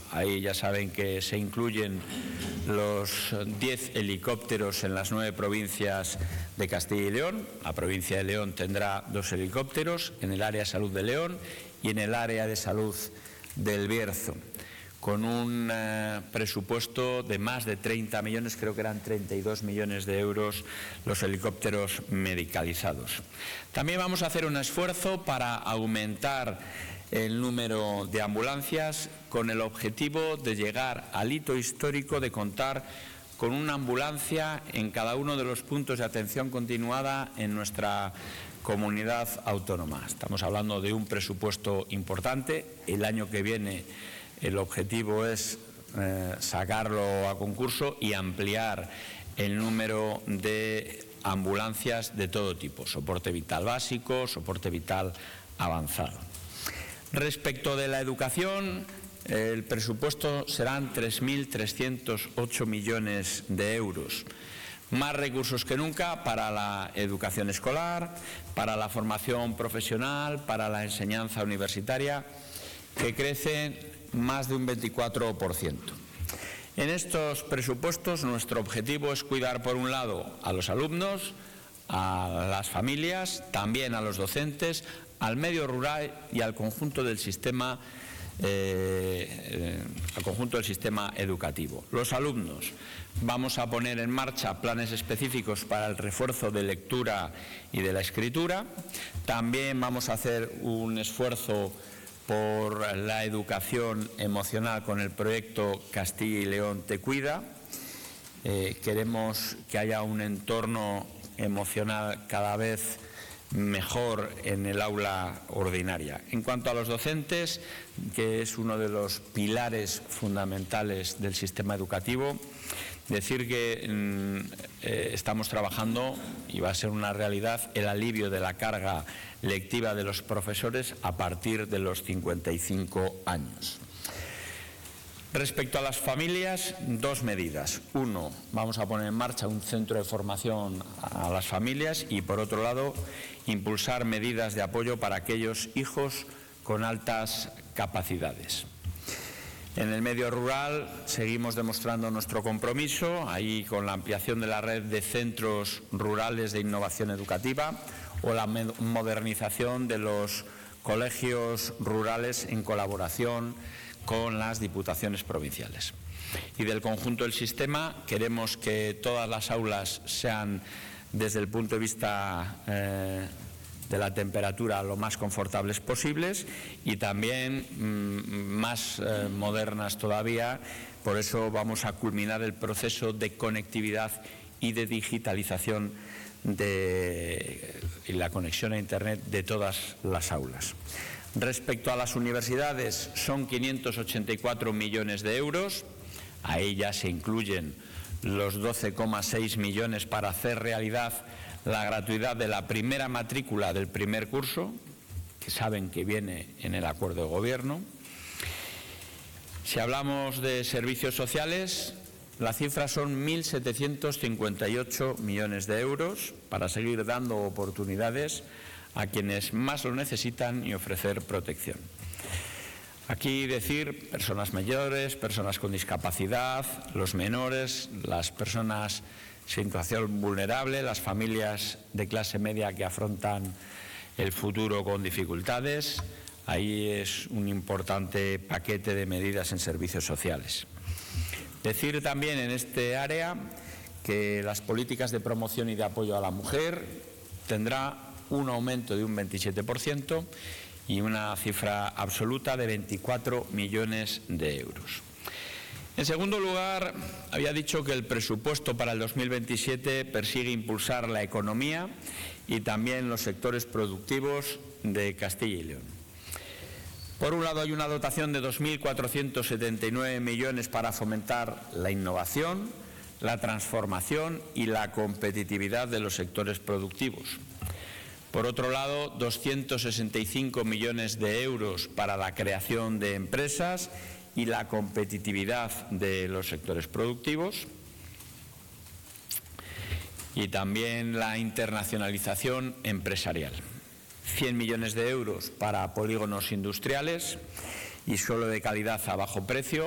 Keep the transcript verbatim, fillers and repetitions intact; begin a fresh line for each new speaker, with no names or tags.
Ahí ya saben que se incluyen los diez helicópteros en las nueve provincias de Castilla y León. La provincia de León tendrá dos helicópteros en el área de salud de León y en el área de salud del Bierzo, con un eh, presupuesto de más de treinta millones, creo que eran treinta y dos millones de euros los helicópteros medicalizados. También vamos a hacer un esfuerzo para aumentar el número de ambulancias con el objetivo de llegar al hito histórico de contar con una ambulancia en cada uno de los puntos de atención continuada en nuestra comunidad autónoma. Estamos hablando de un presupuesto importante. El año que viene el objetivo es eh, sacarlo a concurso y ampliar el número de ambulancias de todo tipo, soporte vital básico, soporte vital avanzado. Respecto de la educación, el presupuesto serán tres mil trescientos ocho millones de euros. Más recursos que nunca para la educación escolar, para la formación profesional, para la enseñanza universitaria, que crece más de un veinticuatro por ciento. En estos presupuestos nuestro objetivo es cuidar, por un lado, a los alumnos, a las familias, también a los docentes, al medio rural y al conjunto del sistema Eh, eh, al conjunto del sistema educativo. Los alumnos, vamos a poner en marcha planes específicos para el refuerzo de lectura y de la escritura. También vamos a hacer un esfuerzo por la educación emocional con el proyecto Castilla y León Te Cuida. Eh, queremos que haya un entorno emocional cada vez mejor en el aula ordinaria. En cuanto a los docentes, que es uno de los pilares fundamentales del sistema educativo, decir que eh, estamos trabajando, y va a ser una realidad, el alivio de la carga lectiva de los profesores a partir de los cincuenta y cinco años. Respecto a las familias, dos medidas. Uno, vamos a poner en marcha un centro de formación a las familias y, por otro lado, impulsar medidas de apoyo para aquellos hijos con altas capacidades. En el medio rural seguimos demostrando nuestro compromiso, ahí con la ampliación de la red de centros rurales de innovación educativa o la modernización de los colegios rurales en colaboración con las diputaciones provinciales. Y del conjunto del sistema queremos que todas las aulas sean, desde el punto de vista eh, de la temperatura, lo más confortables posibles y también mmm, más eh, modernas todavía. Por eso vamos a culminar el proceso de conectividad y de digitalización de, y la conexión a Internet de todas las aulas. Respecto a las universidades, son quinientos ochenta y cuatro millones de euros. Ahí ya se incluyen los doce coma seis millones para hacer realidad la gratuidad de la primera matrícula del primer curso, que saben que viene en el acuerdo de gobierno. Si hablamos de servicios sociales, la cifra son mil setecientos cincuenta y ocho millones de euros para seguir dando oportunidades a quienes más lo necesitan y ofrecer protección. Aquí decir personas mayores, personas con discapacidad, los menores, las personas en situación vulnerable, las familias de clase media que afrontan el futuro con dificultades. Ahí es un importante paquete de medidas en servicios sociales. Decir también en este área que las políticas de promoción y de apoyo a la mujer tendrá un aumento de un veintisiete por ciento y una cifra absoluta de veinticuatro millones de euros. En segundo lugar, había dicho que el presupuesto para el dos mil veintisiete persigue impulsar la economía y también los sectores productivos de Castilla y León. Por un lado, hay una dotación de dos mil cuatrocientos setenta y nueve millones para fomentar la innovación, la transformación y la competitividad de los sectores productivos. Por otro lado, doscientos sesenta y cinco millones de euros para la creación de empresas y la competitividad de los sectores productivos. Y también la internacionalización empresarial. cien millones de euros para polígonos industriales y suelo de calidad a bajo precio